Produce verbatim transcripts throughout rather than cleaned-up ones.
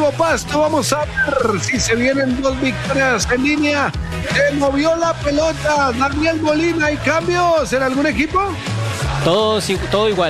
Deportivo Pasto. Vamos a ver si se vienen dos victorias en línea. Se movió la pelota. Daniel Molina, ¿hay cambios en algún equipo? Todo, todo igual.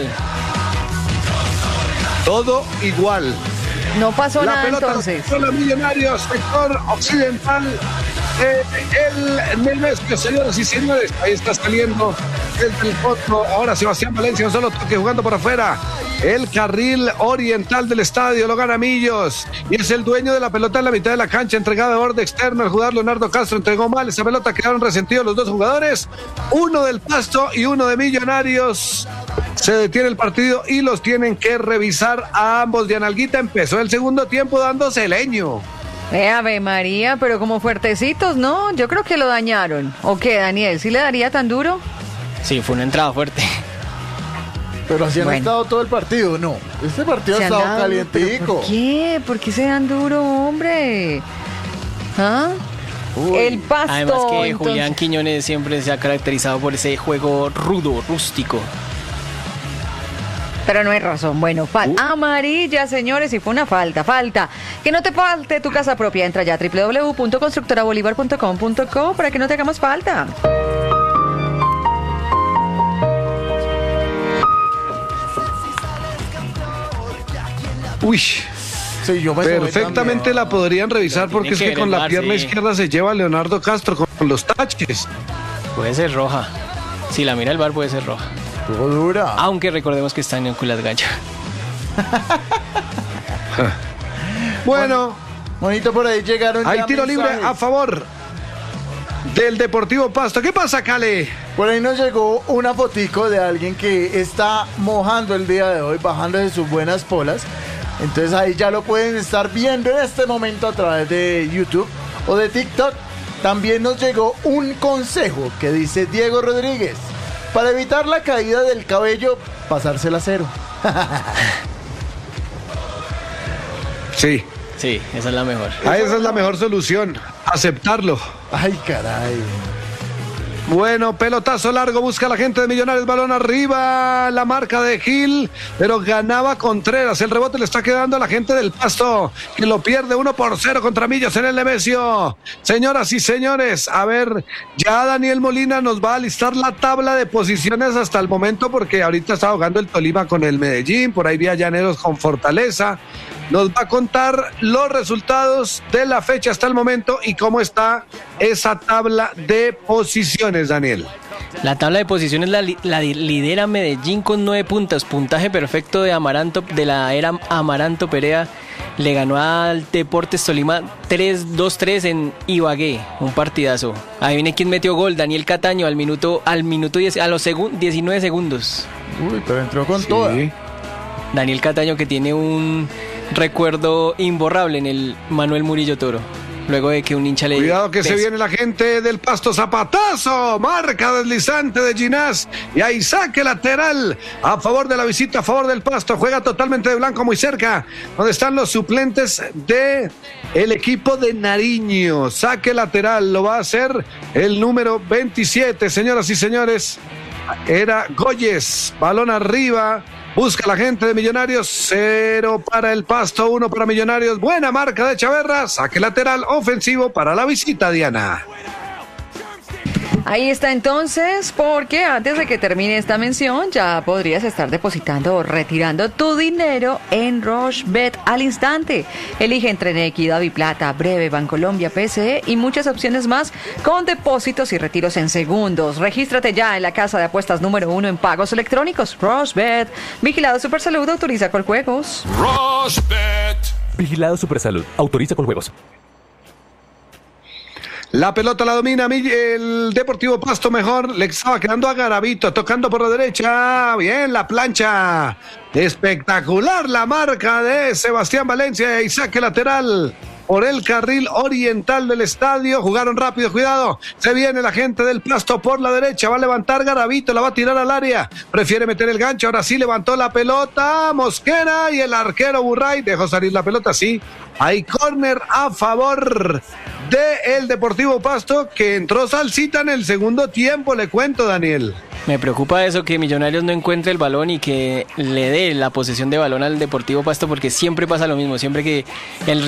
Todo igual. No pasó la nada pelota entonces. Los Millonarios, sector occidental. Eh, el Nemesio, señoras y señores, ahí está saliendo desde el fondo. Ahora Sebastián Valencia, un solo toque jugando por afuera. El carril oriental del estadio lo gana Millos y es el dueño de la pelota en la mitad de la cancha, entregada de borde externo. El jugador Leonardo Castro entregó mal esa pelota, quedaron resentidos los dos jugadores, uno del Pasto y uno de Millonarios. Se detiene el partido y los tienen que revisar a ambos. Dianalguita empezó el segundo tiempo dándose leño. Eh, Ave María, pero como fuertecitos, ¿no? Yo creo que lo dañaron. ¿O qué, Daniel? ¿Sí le daría tan duro? Sí, fue una entrada fuerte. Pero así han Bueno. estado todo el partido, no. Este partido ha Se han estado dado- calientico. ¿Por qué? ¿Por qué se dan duro, hombre? ¿Ah? Uy. El Pasto. Además que entonces- Julián Quiñones siempre se ha caracterizado por ese juego rudo, rústico. Pero no hay razón. Bueno, fal- Uh. amarilla, señores, y fue una falta, falta. Que no te falte tu casa propia. Entra ya a doble u doble u doble u punto constructora bolívar punto com punto co para que no te hagamos falta. Uy, Sí, yo me tomé perfectamente también. la podrían revisar porque es Tiene que que con la ver el pierna V A R, sí. izquierda se lleva a Leonardo Castro con los taches. Puede ser roja. Si la mira el bar puede ser roja. Estuvo dura. Aunque recordemos que está en Culas Gallo. Bueno, Bonito, por ahí llegaron hay ya tiro libre mensajes. a favor del Deportivo Pasto. ¿Qué pasa, Cale? Por ahí nos llegó una fotico de alguien que está mojando el día de hoy, bajando de sus buenas polas. Entonces ahí ya lo pueden estar viendo en este momento a través de YouTube o de TikTok. También nos llegó un consejo que dice Diego Rodríguez. Para evitar la caída del cabello, pasársela a cero. Sí, Sí, esa es la mejor. a esa es la mejor solución, aceptarlo. Ay, caray. Bueno, pelotazo largo, busca la gente de Millonarios, balón arriba, la marca de Gil, pero ganaba Contreras, el rebote le está quedando a la gente del Pasto, que lo pierde uno por cero contra Millos en el Nemesio. Señoras y señores, a ver, ya Daniel Molina nos va a listar la tabla de posiciones hasta el momento, porque ahorita está jugando el Tolima con el Medellín, por ahí vía Llaneros con Fortaleza. Nos va a contar los resultados de la fecha hasta el momento y cómo está esa tabla de posiciones, Daniel. La tabla de posiciones la, li- la di- lidera Medellín con nueve puntos. Puntaje perfecto de Amaranto, de la era Amaranto Perea. Le ganó al Deportes Tolima tres dos tres en Ibagué. Un partidazo. Ahí viene quien metió gol, Daniel Cataño, al minuto, al minuto diez, a los segun- diecinueve segundos. Uy, pero entró con toda. Daniel Cataño, que tiene un recuerdo imborrable en el Manuel Murillo Toro. Luego de que un hincha le... Cuidado que se Pes- viene la gente del Pasto, zapatazo, marca deslizante de Ginás y ahí saque lateral a favor de la visita, a favor del Pasto, juega totalmente de blanco muy cerca, donde están los suplentes de el equipo de Nariño, saque lateral, lo va a hacer el número veintisiete, señoras y señores, era Goyes, balón arriba. Busca la gente de Millonarios, cero para el Pasto, uno para Millonarios. Buena marca de Chaverra, saque lateral ofensivo para la visita, Diana. Ahí está entonces, porque antes de que termine esta mención ya podrías estar depositando o retirando tu dinero en Rochebet al instante. Elige entre Nequi, Daviplata, Breve, Bancolombia, P S E y muchas opciones más con depósitos y retiros en segundos. Regístrate ya en la casa de apuestas número uno en pagos electrónicos. Rochebet, vigilado Supersalud, autoriza con juegos. Rochebet. Vigilado Supersalud. Autoriza con juegos. La pelota la domina el Deportivo Pasto mejor, le estaba quedando a Garavito, tocando por la derecha, bien la plancha, espectacular la marca de Sebastián Valencia y saque lateral por el carril oriental del estadio, jugaron rápido, cuidado, se viene la gente del Pasto por la derecha, va a levantar Garavito, la va a tirar al área, prefiere meter el gancho, ahora sí levantó la pelota, Mosquera y el arquero Burray dejó salir la pelota, sí, hay córner a favor de el Deportivo Pasto, que entró salsita en el segundo tiempo, le cuento, Daniel. Me preocupa eso, que Millonarios no encuentre el balón y que le dé la posesión de balón al Deportivo Pasto, porque siempre pasa lo mismo, siempre que el